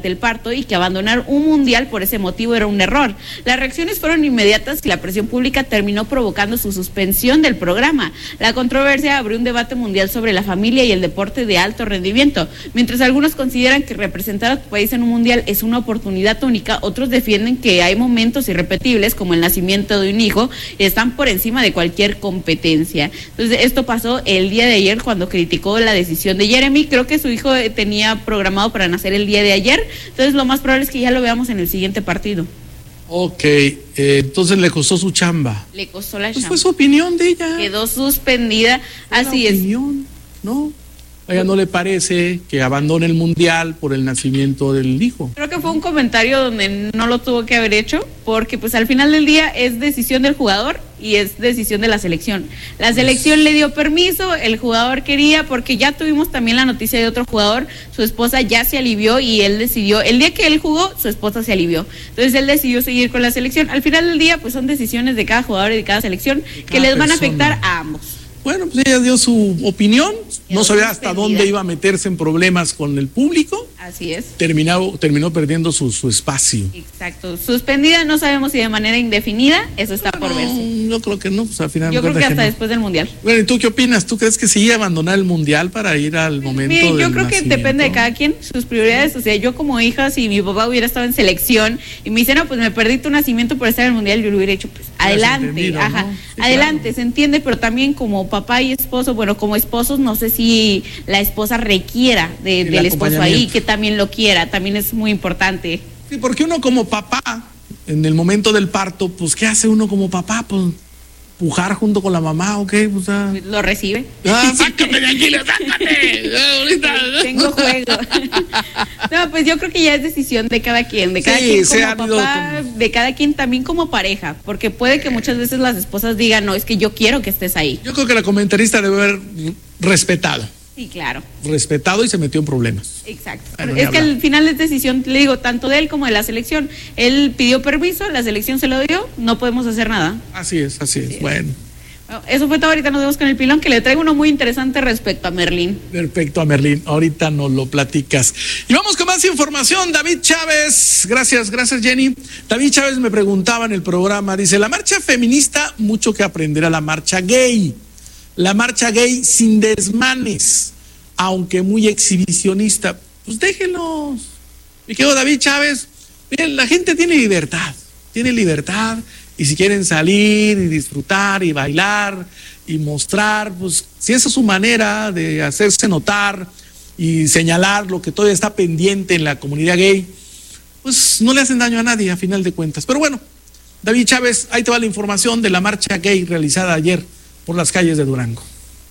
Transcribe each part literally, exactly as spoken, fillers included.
del parto y que abandonar un mundial por ese motivo era un error. Las reacciones fueron inmediatas y la presión pública terminó provocando su suspensión del programa. La controversia abrió un debate mundial sobre la familia y el deporte de alto rendimiento. Mientras algunos consideran que representar a tu país en un mundial es una oportunidad única, otros defienden que hay momentos irrepetibles como el nacimiento de un hijo y están por encima de cualquier competencia. Entonces esto pasó el día de ayer cuando criticó la decisión de Jeremy. Creo que su hijo tenía programado para nacer el día de ayer. Entonces lo más probable es que ya lo veamos en el siguiente partido. Ok, eh, entonces le costó su chamba. Le costó la pues chamba. Fue su opinión de ella. Quedó suspendida, fue así la es. Opinión, ¿no? A ella no le parece que abandone el mundial por el nacimiento del hijo. Creo que fue un comentario donde no lo tuvo que haber hecho, porque pues al final del día es decisión del jugador y es decisión de la selección. La selección le dio permiso, el jugador quería, porque ya tuvimos también la noticia de otro jugador, su esposa ya se alivió y él decidió, el día que él jugó, su esposa se alivió. Entonces él decidió seguir con la selección. Al final del día pues son decisiones de cada jugador y de cada selección que les van a afectar a ambos. Bueno, pues ella dio su opinión, no sabía hasta dónde iba a meterse en problemas con el público. Así es. Terminó, terminó perdiendo su, su espacio. Exacto. Suspendida, no sabemos si de manera indefinida, eso está bueno, por verse. Yo creo que no, pues al final. Yo creo que hasta que no. después del Mundial. Bueno, ¿y tú qué opinas? ¿Tú crees que sí iba a abandonar el Mundial para ir al momento Miren, del yo creo que depende de cada quien, sus prioridades. O sea, yo como hija, si mi papá hubiera estado en selección y me dice, no, pues me perdí tu nacimiento por estar en el Mundial, yo lo hubiera hecho, pues adelante, ajá, ¿no? Sí, adelante, claro. Se entiende, pero también como papá y esposo, bueno, como esposos, no sé si la esposa requiera de, del esposo ahí, que también lo quiera, también es muy importante. Sí, porque uno como papá, en el momento del parto, pues, ¿qué hace uno como papá? Pues, pujar junto con la mamá, ¿o qué? Pues, ah. Lo recibe. Ah, sácame de aquí, sácame. Ahorita. Tengo juego. No, pues yo creo que ya es decisión de cada quien, de cada sí, quien como papá, como... de cada quien también como pareja, porque puede que muchas veces las esposas digan, no, es que yo quiero que estés ahí. Yo creo que la comentarista debe haber respetado. Sí, claro. Respetado y se metió en problemas. Exacto. Bueno, es que al final es decisión, le digo, tanto de él como de la selección. Él pidió permiso, la selección se lo dio, no podemos hacer nada. Así es, así, así es. es. Bueno. Bueno, eso fue todo, ahorita nos vemos con el pilón, que le traigo uno muy interesante respecto a Merlín. Respecto a Merlín, ahorita nos lo platicas. Y vamos con más información. David Chávez, gracias, gracias Jenny. David Chávez me preguntaba en el programa, dice, la marcha feminista, mucho que aprender a la marcha gay. La marcha gay sin desmanes, aunque muy exhibicionista. Pues déjenlos. Mi querido David Chávez, miren, la gente tiene libertad, tiene libertad, y si quieren salir y disfrutar y bailar y mostrar, pues si esa es su manera de hacerse notar y señalar lo que todavía está pendiente en la comunidad gay, pues no le hacen daño a nadie a final de cuentas. Pero bueno, David Chávez, ahí te va la información de la marcha gay realizada ayer por las calles de Durango.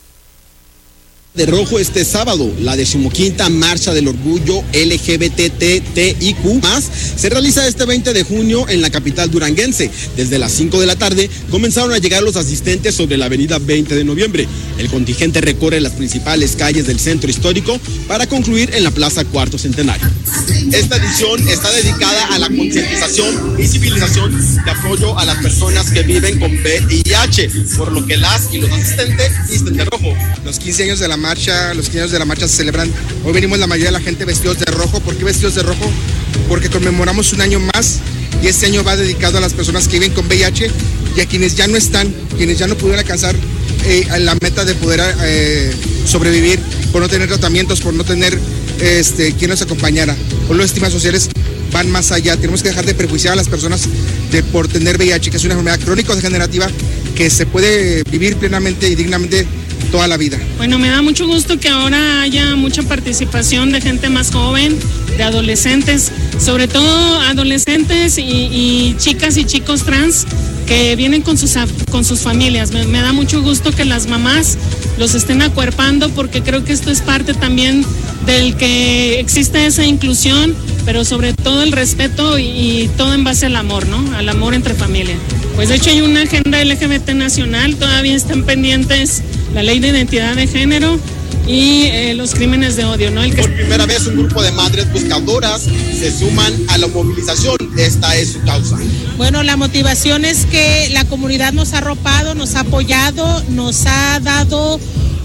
De rojo este sábado, la decimoquinta Marcha del Orgullo L G B T T I Q más, se realiza este veinte de junio en la capital duranguense. Desde las cinco de la tarde comenzaron a llegar los asistentes sobre la avenida veinte de noviembre. El contingente recorre las principales calles del centro histórico para concluir en la Plaza Cuarto Centenario. Esta edición está dedicada a la concientización y civilización de apoyo a las personas que viven con V I H, por lo que las y los asistentes visten de rojo. Los quince años de la marcha, los quince años de la marcha se celebran. Hoy venimos la mayoría de la gente vestidos de rojo. ¿Por qué vestidos de rojo? Porque conmemoramos un año más y este año va dedicado a las personas que viven con V I H y a quienes ya no están, quienes ya no pudieron alcanzar eh, la meta de poder eh, sobrevivir por no tener tratamientos, por no tener este, quien nos acompañara. Por las estigmas sociales van más allá. Tenemos que dejar de prejuiciar a las personas de, por tener V I H, que es una enfermedad crónica o degenerativa que se puede vivir plenamente y dignamente toda la vida. Bueno, me da mucho gusto que ahora haya mucha participación de gente más joven, de adolescentes, sobre todo adolescentes y, y chicas y chicos trans que vienen con sus, con sus familias. Me, me da mucho gusto que las mamás los estén acuerpando, porque creo que esto es parte también del que existe esa inclusión, pero sobre todo el respeto y, y todo en base al amor, ¿no? Al amor entre familia. Pues de hecho hay una agenda L G B T nacional, todavía están pendientes la ley de identidad de género y eh, los crímenes de odio, ¿no? El que... Por primera vez un grupo de madres buscadoras se suman a la movilización. Esta es su causa. Bueno, la motivación es que la comunidad nos ha arropado, nos ha apoyado, nos ha dado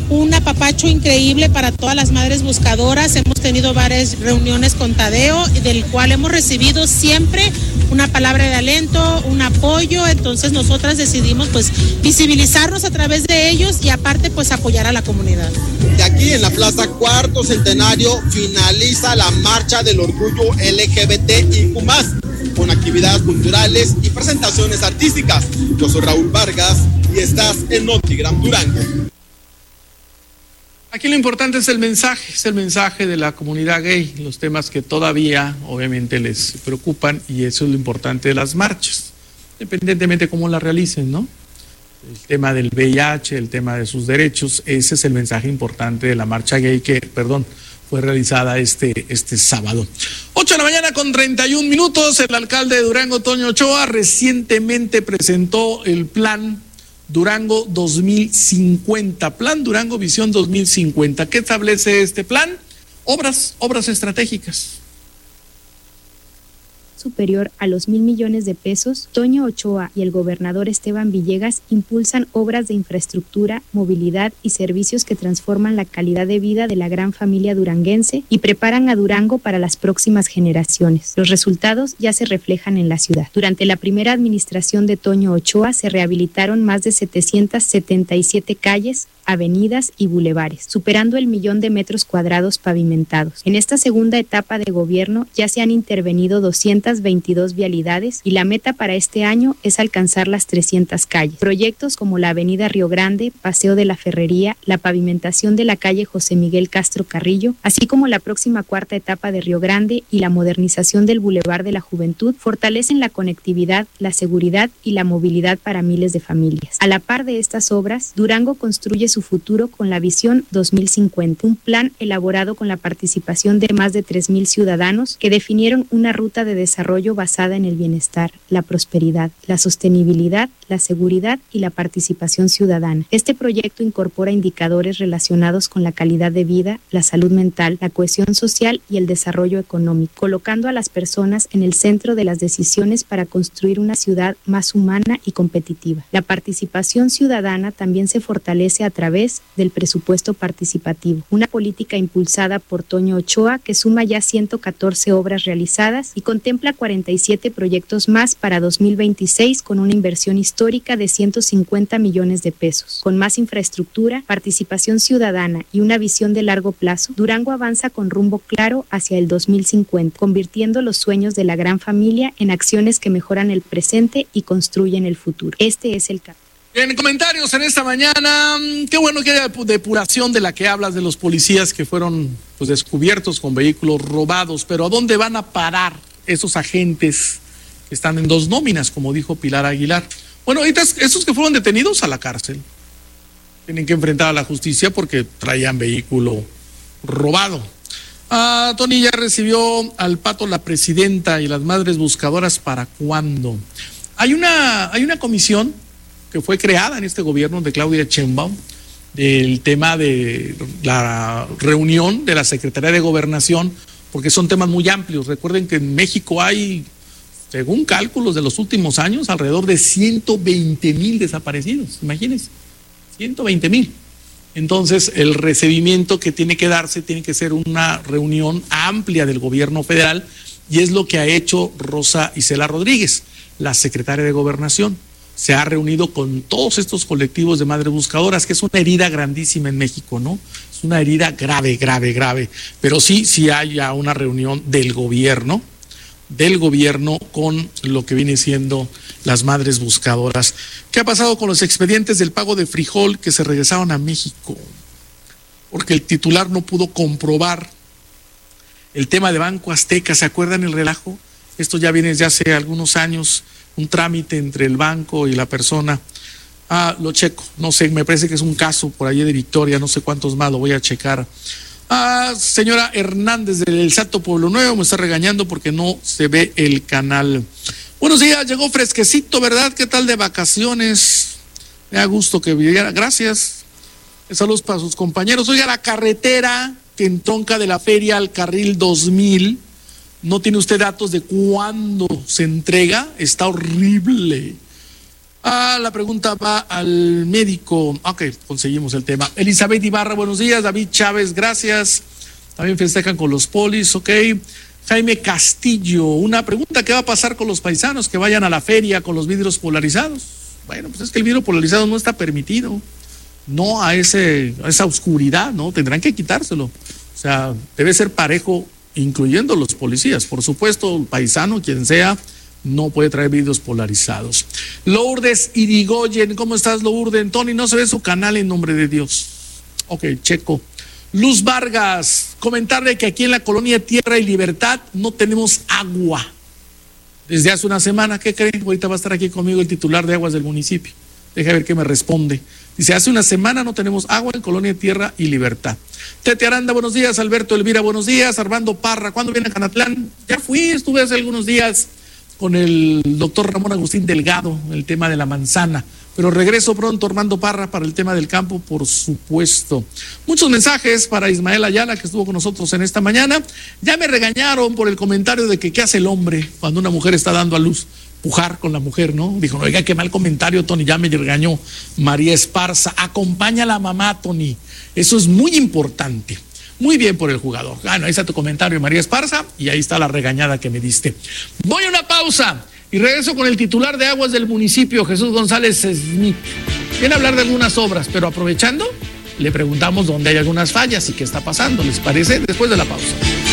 un apapacho increíble para todas las madres buscadoras. Hemos tenido varias reuniones con Tadeo, del cual hemos recibido siempre una palabra de aliento, un apoyo. Entonces nosotras decidimos pues visibilizarnos a través de ellos y aparte pues apoyar a la comunidad. De aquí en la Plaza Cuarto Centenario finaliza la Marcha del Orgullo L G B T I Q más, con actividades culturales y presentaciones artísticas. Yo soy Raúl Vargas y estás en Notigram Durango. Aquí lo importante es el mensaje, es el mensaje de la comunidad gay, los temas que todavía obviamente les preocupan, y eso es lo importante de las marchas, independientemente de cómo las realicen, ¿no? El tema del V I H, el tema de sus derechos, ese es el mensaje importante de la marcha gay que, perdón, fue realizada este, este sábado. ocho de la mañana con treinta y un minutos, el alcalde de Durango, Toño Ochoa, recientemente presentó el plan Durango dos mil cincuenta, Plan Durango Visión dos mil cincuenta. ¿Qué establece este plan? Obras, obras estratégicas. Superior a los mil millones de pesos, Toño Ochoa y el gobernador Esteban Villegas impulsan obras de infraestructura, movilidad y servicios que transforman la calidad de vida de la gran familia duranguense y preparan a Durango para las próximas generaciones. Los resultados ya se reflejan en la ciudad. Durante la primera administración de Toño Ochoa se rehabilitaron más de setecientas setenta y siete calles, avenidas y bulevares, superando el millón de metros cuadrados pavimentados. En esta segunda etapa de gobierno ya se han intervenido doscientas veintidós vialidades y la meta para este año es alcanzar las trescientas calles. Proyectos como la avenida Río Grande, Paseo de la Ferrería, la pavimentación de la calle José Miguel Castro Carrillo, así como la próxima cuarta etapa de Río Grande y la modernización del Boulevard de la Juventud, fortalecen la conectividad, la seguridad y la movilidad para miles de familias. A la par de estas obras, Durango construye su futuro con la Visión dos mil cincuenta, un plan elaborado con la participación de más de tres mil ciudadanos que definieron una ruta de desarrollo basada en el bienestar, la prosperidad, la sostenibilidad, la seguridad y la participación ciudadana. Este proyecto incorpora indicadores relacionados con la calidad de vida, la salud mental, la cohesión social y el desarrollo económico, colocando a las personas en el centro de las decisiones para construir una ciudad más humana y competitiva. La participación ciudadana también se fortalece a través del presupuesto participativo, una política impulsada por Toño Ochoa que suma ya ciento catorce obras realizadas y contempla cuarenta y siete proyectos más para dos mil veintiséis con una inversión histórica de ciento cincuenta millones de pesos. Con más infraestructura, participación ciudadana y una visión de largo plazo, Durango avanza con rumbo claro hacia el dos mil cincuenta, convirtiendo los sueños de la gran familia en acciones que mejoran el presente y construyen el futuro. Este es el camino. En comentarios en esta mañana, qué bueno que haya depuración de la que hablas de los policías que fueron pues descubiertos con vehículos robados, pero ¿a dónde van a parar esos agentes que están en dos nóminas, como dijo Pilar Aguilar? Bueno, ahorita esos que fueron detenidos a la cárcel tienen que enfrentar a la justicia porque traían vehículo robado. Ah, Tony ya recibió al Pato la presidenta y las madres buscadoras. ¿Para cuándo? Hay una, hay una comisión que fue creada en este gobierno de Claudia Sheinbaum, del tema de la reunión de la Secretaría de Gobernación, porque son temas muy amplios. Recuerden que en México hay, según cálculos de los últimos años, alrededor de ciento veinte mil desaparecidos, imagínense, ciento veinte mil. Entonces, el recibimiento que tiene que darse tiene que ser una reunión amplia del gobierno federal, y es lo que ha hecho Rosa Isela Rodríguez, la secretaria de Gobernación. Se ha reunido con todos estos colectivos de madres buscadoras, que es una herida grandísima en México, ¿no? Es una herida grave, grave, grave. Pero sí, sí hay ya una reunión del gobierno, del gobierno con lo que viene siendo las madres buscadoras. ¿Qué ha pasado con los expedientes del pago de frijol que se regresaron a México? Porque el titular no pudo comprobar el tema de Banco Azteca. ¿Se acuerdan el relajo? Esto ya viene desde hace algunos años, un trámite entre el banco y la persona. Ah, lo checo, no sé, me parece que es un caso por allí de Victoria, no sé cuántos más, lo voy a checar. Ah, señora Hernández del Salto Pueblo Nuevo me está regañando porque no se ve el canal. Buenos días, llegó fresquecito, ¿verdad? ¿Qué tal de vacaciones? Me da gusto que viviera, gracias. Saludos para sus compañeros. Oiga, la carretera que entronca de la feria al carril dos mil, ¿no tiene usted datos de cuándo se entrega? Está horrible. Ah, la pregunta va al médico. Ok, conseguimos el tema. Elizabeth Ibarra, buenos días. David Chávez, gracias. También festejan con los polis, ok. Jaime Castillo, una pregunta: ¿qué va a pasar con los paisanos que vayan a la feria con los vidrios polarizados? Bueno, pues es que el vidrio polarizado no está permitido. No a, ese, a esa oscuridad, ¿no? Tendrán que quitárselo. O sea, debe ser parejo, incluyendo los policías. Por supuesto, el paisano, quien sea, no puede traer vidrios polarizados. Lourdes Irigoyen, ¿cómo estás, Lourdes? Tony, no se ve su canal, en nombre de Dios. Ok, checo. Luz Vargas, comentarle que aquí en la colonia Tierra y Libertad no tenemos agua. Desde hace una semana, ¿qué creen? Ahorita va a estar aquí conmigo el titular de aguas del municipio. Deja ver qué me responde. Dice, hace una semana no tenemos agua en Colonia Tierra y Libertad. Tete Aranda, buenos días. Alberto Elvira, buenos días. Armando Parra, ¿cuándo viene a Canatlán? Ya fui, estuve hace algunos días con el doctor Ramón Agustín Delgado, el tema de la manzana. Pero regreso pronto, Armando Parra, para el tema del campo, por supuesto. Muchos mensajes para Ismael Ayala, que estuvo con nosotros en esta mañana. Ya me regañaron por el comentario de que qué hace el hombre cuando una mujer está dando a luz. Pujar con la mujer, ¿no? Dijo, oiga, qué mal comentario, Tony, ya me regañó María Esparza. Acompaña a la mamá, Tony. Eso es muy importante. Muy bien por el jugador. Bueno, ahí está tu comentario, María Esparza, y ahí está la regañada que me diste. Voy a una pausa y regreso con el titular de aguas del municipio, Jesús González Smith. Viene a hablar de algunas obras, pero aprovechando, le preguntamos dónde hay algunas fallas y qué está pasando. ¿Les parece? Después de la pausa.